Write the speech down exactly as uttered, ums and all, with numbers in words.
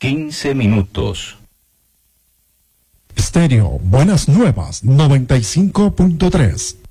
quince minutos. Estéreo Buenas Nuevas noventa y cinco punto tres.